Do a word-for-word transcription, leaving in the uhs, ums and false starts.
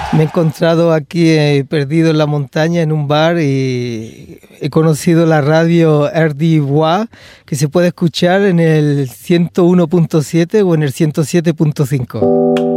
Me he encontrado aquí eh, perdido en la montaña en un bar y he conocido la radio R D Bois, que se puede escuchar en el ciento uno punto siete o en el ciento siete punto cinco.